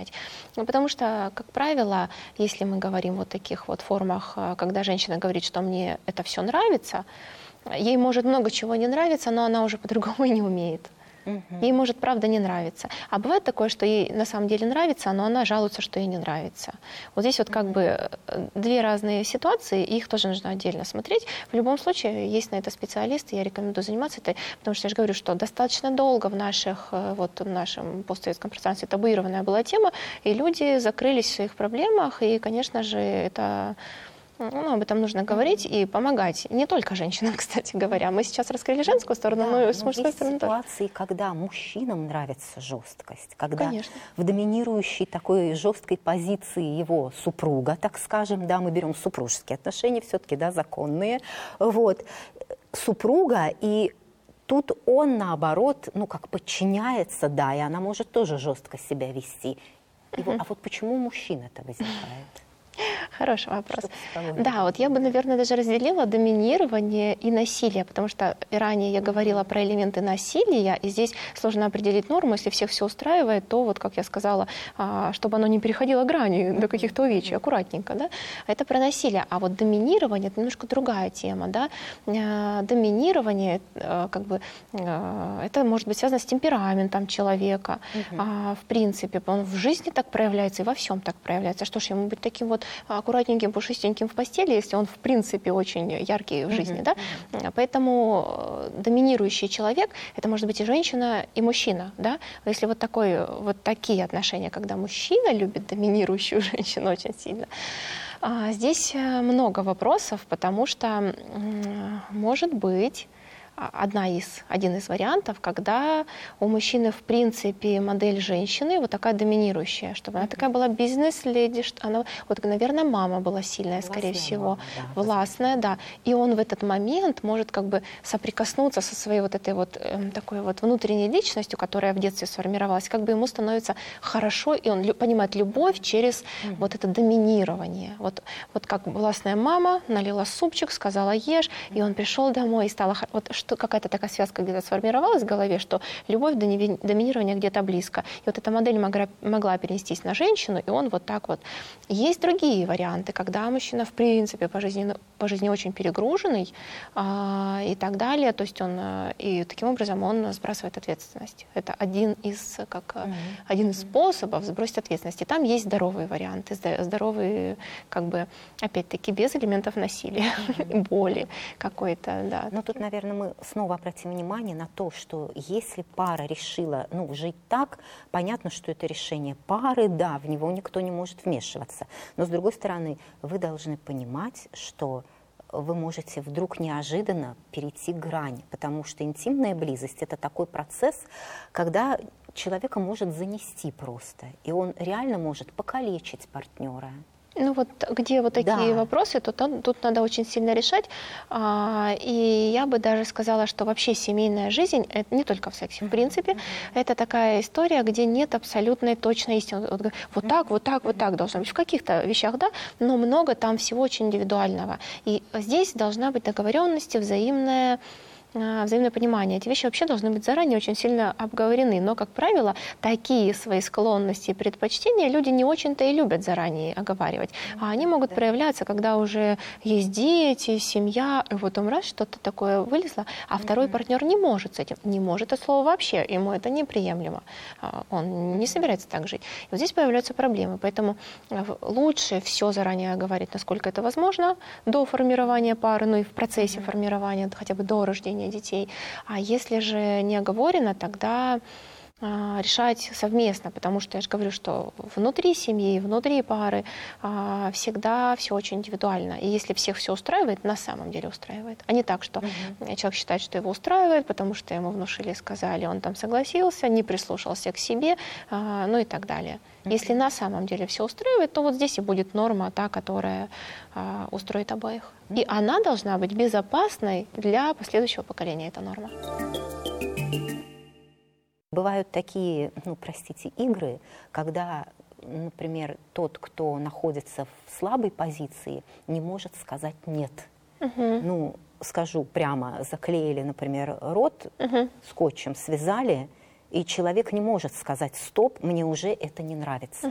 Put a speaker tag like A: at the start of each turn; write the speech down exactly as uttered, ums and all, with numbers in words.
A: понять. Потому что, как правило, если мы говорим вот таких вот формах, когда женщина говорит, что мне это все нравится, ей может много чего не нравиться, но она уже по-другому и не умеет. Ей может, правда, не нравиться. А бывает такое, что ей на самом деле нравится, но она жалуется, что ей не нравится. Вот здесь вот как бы две разные ситуации, и их тоже нужно отдельно смотреть. В любом случае, есть на это специалисты, я рекомендую заниматься этой, потому что я же говорю, что достаточно долго в, наших, вот, в нашем постсоветском пространстве табуированная была тема, и люди закрылись в своих проблемах, и, конечно же, это... Ну, об этом нужно говорить и помогать. Не только женщинам, кстати говоря. Мы сейчас раскрыли женскую сторону,
B: да,
A: но и с мужской
B: есть
A: стороны тоже.
B: ситуации, когда мужчинам нравится жесткость, когда
A: Конечно.
B: в доминирующей такой жесткой позиции его супруга, так скажем, да, мы берем супружеские отношения, все-таки, да, законные, вот, супруга, и тут он, наоборот, ну, как подчиняется, да, и она может тоже жестко себя вести. Его, а вот почему у мужчин это возникает?
A: Хороший вопрос. Да, вот я бы, наверное, даже разделила доминирование и насилие, потому что ранее я говорила про элементы насилия, и здесь сложно определить норму. Если всех все устраивает, то, вот как я сказала, чтобы оно не переходило грани до каких-то увечий, аккуратненько, да, это про насилие. А вот доминирование — это немножко другая тема, да. Доминирование, как бы, это может быть связано с темпераментом человека. Угу. В принципе, он в жизни так проявляется и во всем так проявляется. Что ж, ему быть таким вот аккуратненьким, пушистеньким в постели, если он, в принципе, очень яркий в жизни, mm-hmm. да? Поэтому доминирующий человек — это может быть и женщина, и мужчина, да? Если вот, такой, вот такие отношения, когда мужчина любит доминирующую женщину очень сильно, здесь много вопросов, потому что, может быть, Одна из, один из вариантов, когда у мужчины, в принципе, модель женщины вот такая доминирующая, чтобы она такая была бизнес-леди, что она, вот, наверное, мама была сильная, властная, скорее всего, мама, да, властная, да, и он в этот момент может как бы соприкоснуться со своей вот этой вот э, такой вот внутренней личностью, которая в детстве сформировалась, как бы ему становится хорошо, и он лю- понимает любовь через mm-hmm. вот это доминирование. Вот, вот как властная мама налила супчик, сказала ешь, mm-hmm. и он пришел домой и стало вот что какая-то такая связка где-то сформировалась в голове, что любовь до доминирования где-то близко. И вот эта модель могла, могла перенестись на женщину, и он вот так вот. Есть другие варианты, когда мужчина, в принципе, по жизни, по жизни очень перегруженный а, и так далее. То есть он, и таким образом он сбрасывает ответственность. Это один из, как, mm-hmm. один из способов сбросить ответственность. И там есть здоровые варианты, здоровые, как бы, опять-таки, без элементов насилия, mm-hmm. боли какой-то, да.
B: Но тут, наверное, мы снова обратим внимание на то, что если пара решила, ну, жить так, понятно, что это решение пары, да, в него никто не может вмешиваться. Но, с другой стороны, вы должны понимать, что вы можете вдруг неожиданно перейти грань, потому что интимная близость — это такой процесс, когда человека может занести просто, и он реально может покалечить партнера.
A: Ну вот где вот такие
B: да.
A: вопросы, то там, тут надо очень сильно решать. А, и я бы даже сказала, что вообще семейная жизнь, это не только в сексе, в принципе, mm-hmm. это такая история, где нет абсолютной точной истины. Вот, вот так, вот так, вот так должно быть. В каких-то вещах, да, но много там всего очень индивидуального. И здесь должна быть договоренность, взаимная взаимное понимание. Эти вещи вообще должны быть заранее очень сильно обговорены. Но, как правило, такие свои склонности и предпочтения люди не очень-то и любят заранее оговаривать. А они могут проявляться, когда уже есть дети, семья, и вот он раз что-то такое вылезло, а второй партнер не может с этим. Не может это слово вообще, ему это неприемлемо. Он не собирается так жить. И вот здесь появляются проблемы. Поэтому лучше все заранее оговорить, насколько это возможно, до формирования пары, ну и в процессе формирования, хотя бы до рождения детей. А если же не оговорено, тогда а, решать совместно, потому что я же говорю, что внутри семьи, внутри пары а, всегда все очень индивидуально. И если всех все устраивает, на самом деле устраивает. А не так, что uh-huh. человек считает, что его устраивает, потому что ему внушили, сказали, он там согласился, не прислушался к себе, а, ну и так далее. Uh-huh. Если на самом деле все устраивает, то вот здесь и будет норма та, которая а, устроит обоих. Uh-huh. И она должна быть безопасной для последующего поколения, эта норма.
B: Бывают такие, ну, простите, игры, когда, например, тот, кто находится в слабой позиции, не может сказать «нет». Uh-huh. Ну, скажу прямо, заклеили, например, рот uh-huh. скотчем, связали, и человек не может сказать «стоп, мне уже это не нравится».